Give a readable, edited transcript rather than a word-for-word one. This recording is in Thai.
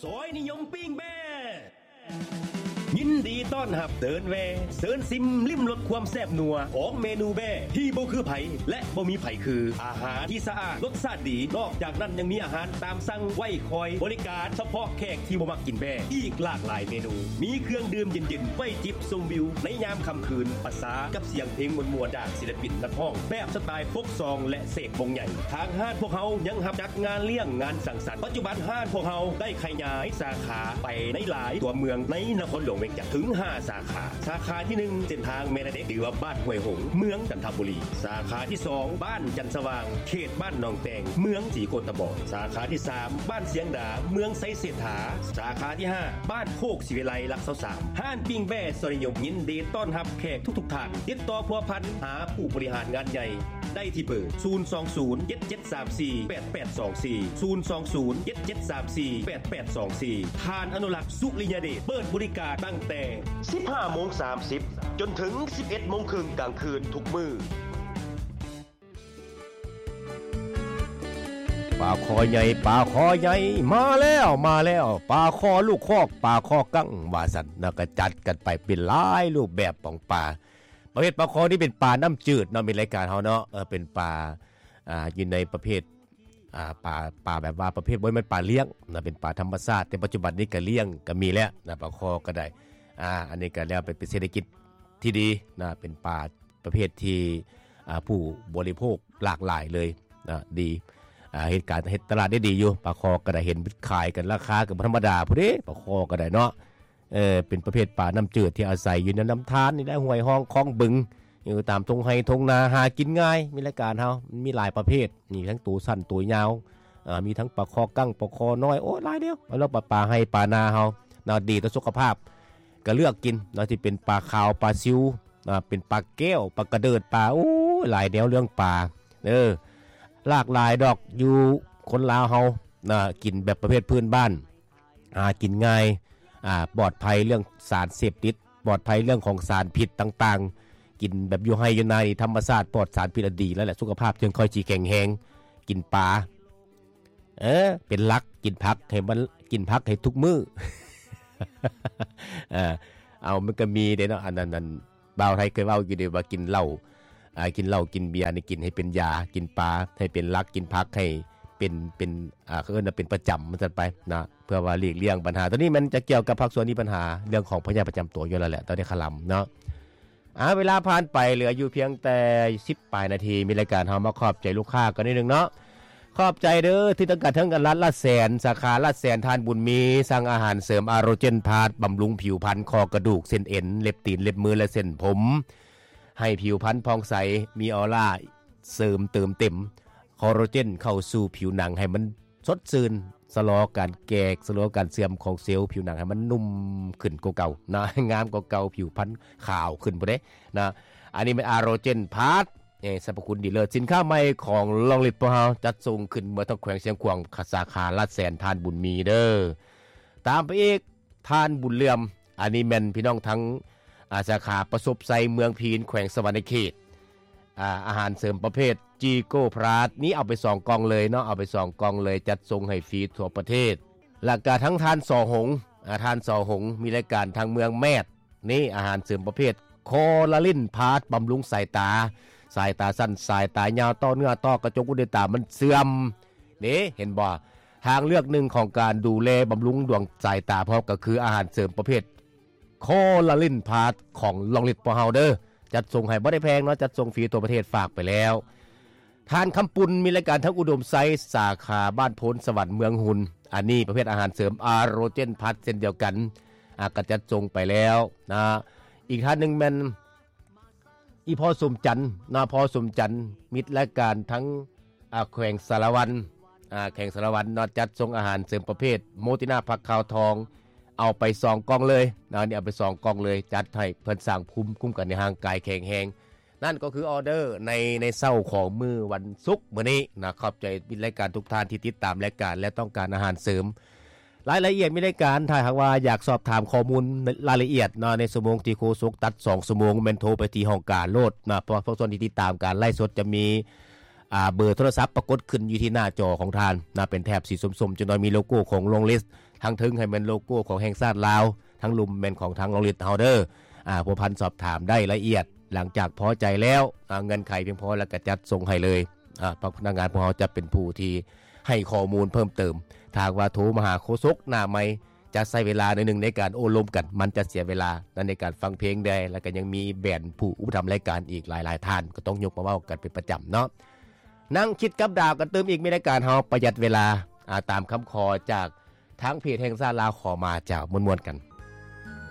ซอยนิยมปิ้งแบ้ยินดีต้อนรับเดินแวเซิร์นซิมลิ้มรสความแซ่บนัวของเมนูแบ้ที่บ่คือไผและบ่มีไผคืออาหารที่สะอาดรสชาติดีนอกจากนั้นยังมีอาหารตามสั่งไว้คอยบริการเฉพาะแขกที่บ่มักกินแบ้อีกหลากหลายเมนูมีเครื่องดื่มเย็นๆไว้จิบชมวิวในยามค่ำคืนปะสากับเสียงเพลงม่วนๆจากศิลปินนักร้องแบบสไตล์โฟกซองและเสกวงใหญ่ทางห้านพวกเฮายังรับจัดงานเลี้ยงงานสังสรรค์ปัจจุบันห้านพวกเฮาได้ขยายสาขาไปในหลายตัวเมืองในนครหลวงเวียงจันทร์ถึง5 สาขาสาขาที่1เส้นทางเมนาเด็กหรือว่าบ้านห้วยหงเมืองจันทบุรีสาขาที่2บ้านจันสว่างเขตบ้านหนองแตงเมืองศรีโกตะบอนสาขาที่3บ้านเสียงดาเมืองไซเศรษฐาสาขาที่5บ้านโคกศิวิไลรัก23ห้านปิ้งแบ้สริยมยินดีต้อนรับแขกทุกท่านติดต่อพัวพันหาผู้บริหารงานใหญ่ได้ที่เบอร์020-7734-8824 020-7734-8824ทานอนุรักษ์สุริยเดชเปิดบริการตั้งแต่ 15:30 จนถึง 11:30 กลางคืนทุกมื้อปลาคอใหญ่ปลาคอใหญ่มาแล้วปลาคอลูกคอกปลาคอกั้งว่าซั่นแล้วก็จัดกันไปเป็นหลายรูปแบบของปลาประเภทปลาคอนี่เป็นปลาน้ำจืดเนาะมีรายการเฮาเนาะเป็นปลาอยู่ในประเภทปลาแบบว่าประเภทบ่แม่นปลาเลี้ยงนะเป็นปลาธรรมชาติแต่ปัจจุบันนี้ก็เลี้ยงก็มีแล้วนะปลาคอก็ได้อันนี้ก็แล้วเป็นเศรษฐกิจที่ดีนะเป็นปลาประเภทที่ผู้บริโภคหลากหลายเลยนะดีเหตุการณ์ตลาดได้ดีอยู่ปลาคอก็ได้เห็นขายกันราคาก็บ่ธรรมดาพุ่นเด้ปลาคอก็ได้เนาะเป็นประเภทปลาน้ำจืดที่อาศัยอยู่ในน้ำทานนี่ได้ห้วยห้องคลองบึงอยู่ตามทงไร่ทงนาหากินง่ายมีรายการเฮามีหลายประเภทมีทั้งตัวสั้นตัวยาวมีทั้งปลาคอกั้งปลาคอน้อยโอ้หลายเดียวแล้วปลาให้ปลานาเฮาน่าดีต่อสุขภาพก็เลือกกินนะที่เป็นปลาขาวปลาซิวเป็นปลาแก้วปลากระเดิดปลาโอ้หลายแนวเรื่องปลาหลากหลายดอกอยู่คนลาวเฮากินแบบประเภทพื้นบ้านกินง่ายปลอดภัยเรื่องสารเสพติดปลอดภัยเรื่องของสารพิษต่างๆกินแบบอยู่ให้อยู่ในธรรมชาติปลอดสารพิษดีแล้วแหละสุขภาพจึงค่อยสิแข็งแรงกินปลาเป็นหลักกินผักให้มันกินผักให้ทุกมื้อ เอามันก็มีเด้เนาะอันนั้นบ่าวไทยเคยเว้าอยู่เด้ว่ากินเหล้ากินเบียร์นี่กินให้เป็นยากินปลาให้เป็นหลักกินผักให้เป็นเขาเอิ้นว่าเป็นประจำมันจะไปนะเพื่อว่าหลีกเลี่ยงปัญหาตอนนี้มันจะเกี่ยวกับภาคส่วนนี้ปัญหาเรื่องของพยาธิประจำตัวอยู่แล้วแหละตอนนี้คลำเนาะเวลาผ่านไปเหลืออยู่เพียงแต่10ปลายนาทีมีรายการเฮามาขอบใจลูกค้ากันนิดนึงเนาะขอบใจเด้อที่ต้องการทั้งกันร้านละแสนสาขาละแสนทานบุญมีสั่งอาหารเสริมอาโรเจนพาร์ทบำรุงผิวพรรณคอกระดูกเส้นเอ็นเล็บตีนเล็บมือและเส้นผมให้ผิวพรรณผ่องใสมีออร่าเสริมเติมเต็มคอลลาเจนเข้าสู่ผิวหนังให้มันสดชื่นชะลอการแก่ชะลอการเสื่อมของเซลล์ผิวหนังให้มันนุ่มขึ้นกว่าเก่านะงามกว่าเก่าผิวพรรณขาวขึ้นบ่ได้นะอันนี้เป็นอาโรเจนพาร์ทสรรพคุณดีเลิศสินค้าใหม่ของลองลิตพวกเฮาจัดส่งขึ้นเมื่อต้องแขวงเสียงขวางสาขาลาดแสนทานบุญมีเด้อตามไปอีกทานบุญเหลื่อมอันนี้แม่นพี่น้องทั้งสาขาประสบไซเมืองพีนแขวงสวรรณเขตอาหารเสริมประเภทจีโก้พราดนี้เอาไป2กล่องเลยเนาะเอาไป2กล่องเลยจัดส่งให้ฟรีทั่วประเทศแล้วก็ทั้งทานสอหงทานสอหงมีรายการทางเมืองแมดนี่อาหารเสริมประเภทโคลาลินพาร์ทบำรุงสายตาสั้นสายตายาวต้อเนื้อต้อกระจกอุดตามันเสื่อมนี่เห็นบ่ทางเลือกหนึ่งของการดูแลบำรุงดวงสายตาพร้อมก็คืออาหารเสริมประเภทโคลาลินพาร์ทของลองลิตพวกเฮาเด้อจัดส่งให้บ่ได้แพงเนาะจัดส่งฟรีทั่วประเทศฝากไปแล้วทานคำปุนมีรายการทั้งอุดมไซส์สาขาบ้านโพนสวรรค์เมืองหุนอันนี้ประเภทอาหารเสริมอาโรเจนพาร์ทเช่นเดียวกันก็จัดส่งไปแล้วนะอีกท่านนึงแม่นอีพ่อสมจันทร์พ่อสมจันทร์มิตรและการทั้งแขวงสารวันแขวงสารวันจัดส่งอาหารเสริมประเภทโมตินาผักขาวทองเอาไป2กล่องเลยนี่เอาไป2กล่องเลยจัดให้เพิ่นสร้างภูมิคุ้มกันในร่างกายแข็งแรงนั่นก็คือออเดอร์ในเช้าของมื้อวันศุกร์มื้อนี้นะขอบใจมิตรรายการทุกท่านที่ติดตามรายการและต้องการอาหารเสริมรายละเอียดมีรายการถ้าหากว่าอยากสอบถามข้อมูลรายละเอียดในชั่วโมงที่โฆษกตัด2ชั่วโมงแม่นโทรไปที่ห้องการโลดนะเพราะส่วนที่ติดตามการไลฟ์สดจะมีเบอร์โทรศัพท์ปรากฏขึ้นอยู่ที่หน้าจอของท่านนะเป็นแถบสีส้มๆจนมีโลโก้ของโรงลิสทั้งถึงให้เป็นโลโก้ของแห่งชาติลาวทั้งลุมเป็นของทางโรงลิสเฮาเดอร์ผู้พันสอบถามได้ละเอียดหลังจากพอใจแล้วเงินไขเพียงพอแล้วก็จัดส่งให้เลยพนักงานของเราจะเป็นผู้ที่ให้ข้อมูลเพิ่มเติมถ้าว่าโทรมาหาโฆษกหน้าไมค์จะใช้เวลาหนึ่งในการโอ้ลมกันมันจะเสียเวลาในการฟังเพลงได้แล้วก็ยังมีแบรนด์ผู้อุปถัมภ์รายการอีกหลายๆท่านก็ต้องยกมาเว้ากันเป็นประจำเนาะนั่งคิดกับดาวกันเติมอีกมีรายการเฮาประหยัดเวลาตามคำขอจากทางเพจแห่งชาติลาวขอมาจากมวลๆกัน